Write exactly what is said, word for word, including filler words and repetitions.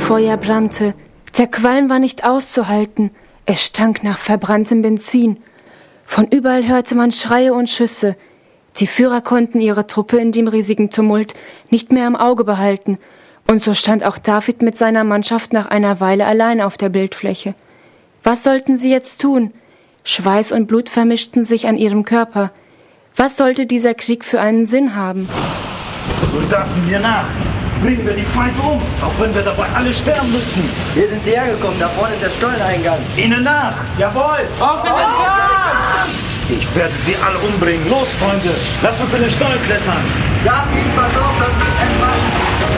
Feuer brannte. Der Qualm war nicht auszuhalten. Es stank nach verbranntem Benzin. Von überall hörte man Schreie und Schüsse. Die Führer konnten ihre Truppe in dem riesigen Tumult nicht mehr im Auge behalten. Und so stand auch David mit seiner Mannschaft nach einer Weile allein auf der Bildfläche. Was sollten sie jetzt tun? Schweiß und Blut vermischten sich an ihrem Körper. Was sollte dieser Krieg für einen Sinn haben? Soldaten, mir nach! Bringen wir die Feinde um, auch wenn wir dabei alle sterben müssen! Hier sind sie hergekommen, da vorne ist der Stolleneingang. Ihnen nach! Jawohl! Auf in den Kampf! Ich werde sie alle umbringen. Los, Freunde, lasst uns in den Stall klettern! David, pass auf, das wird ein Mann!